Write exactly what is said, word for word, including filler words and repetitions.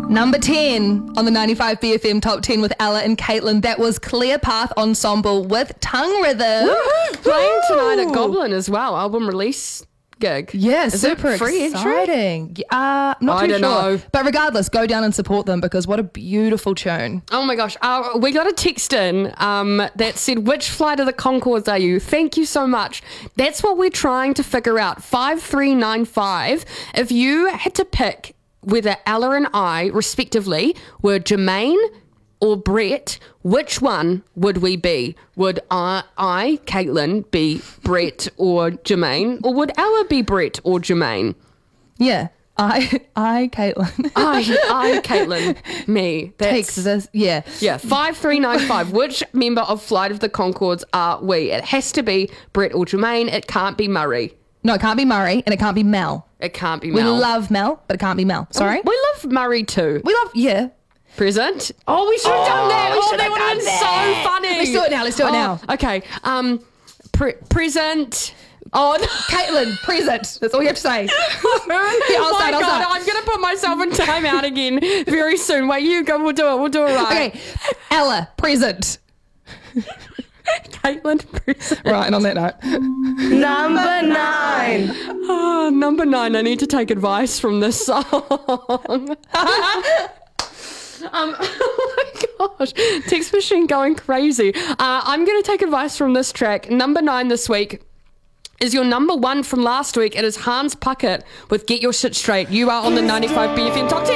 Number ten on the ninety-five B F M Top ten with Ella and Caitlin. That was Clear Path Ensemble with Tongue Rhythm. Woo-hoo. Playing tonight at Goblin as well. Album release gig. Yeah, Is super it free exciting. entry? Uh, not I too don't sure. know. But regardless, go down and support them because what a beautiful tune. Oh my gosh. Uh, we got a text in um, that said, which flight of the Conchords are you? Thank you so much. That's what we're trying to figure out. five three nine five. If you had to pick whether Ella and I, respectively, were Jermaine or Brett, which one would we be? Would I, I, Caitlin, be Brett or Jermaine? Or would Ella be Brett or Jermaine? Yeah. I, I, Caitlin. I, I, Caitlin, me. That's, Takes this. Yeah. Yeah, five three nine five. Which member of Flight of the Conchords are we? It has to be Brett or Jermaine. It can't be Murray. No, it can't be Murray and it can't be Mel. It can't be We Mel. love Mel, but it can't be Mel. Sorry? We love Murray too. We love, yeah. Present. Oh, we should have done that. we Oh, should that have would have done been that. so funny. Let's do it now, let's do it Oh, now. Okay. Um, pre- present. Oh, no. Caitlin, present. That's all you have to say. Yeah, I'll I'll oh start, my I'll God, start. I'm going to put myself in timeout again very soon. Wait, you go. We'll do it. We'll do it right. Okay. Ella, present. Caitlin, present. Right, and on that note. Number nine. Oh, number nine, I need to take advice from this song. um, oh my gosh, text machine going crazy. Uh, I'm going to take advice from this track. Number nine this week is your number one from last week. It is Hans Puckett with Get Your Shit Straight. You are on the ninety-five B F M Top ten.